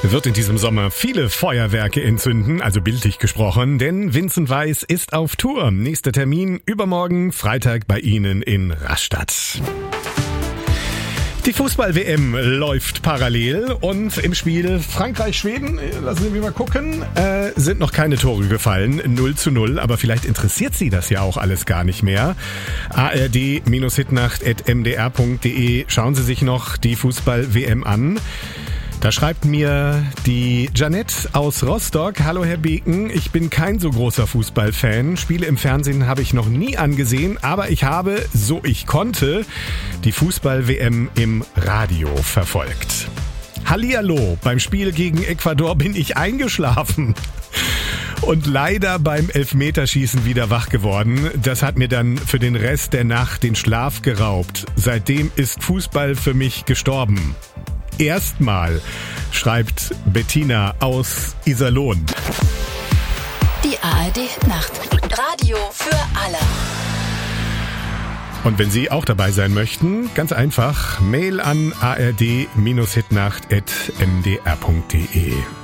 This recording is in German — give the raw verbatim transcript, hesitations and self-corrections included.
wird in diesem Sommer viele Feuerwerke entzünden, also bildlich gesprochen, denn Vincent Weiss ist auf Tour. Nächster Termin übermorgen, Freitag bei Ihnen in Rastatt. Die Fußball-W M läuft parallel und im Spiel Frankreich-Schweden, lassen Sie mich mal gucken, äh, sind noch keine Tore gefallen, null zu null, aber vielleicht interessiert Sie das ja auch alles gar nicht mehr. A R D Hitnacht at m d r punkt d e, schauen Sie sich noch die Fußball-W M an. Da schreibt mir die Janette aus Rostock: Hallo Herr Beken, ich bin kein so großer Fußballfan. Spiele im Fernsehen habe ich noch nie angesehen, aber ich habe, so ich konnte, die Fußball-W M im Radio verfolgt. Hallihallo, beim Spiel gegen Ecuador bin ich eingeschlafen und leider beim Elfmeterschießen wieder wach geworden. Das hat mir dann für den Rest der Nacht den Schlaf geraubt. Seitdem ist Fußball für mich gestorben. Erstmal, schreibt Bettina aus Iserlohn. Die A R D Hitnacht. Radio für alle. Und wenn Sie auch dabei sein möchten, ganz einfach, Mail an a r d Hitnacht at m d r punkt d e.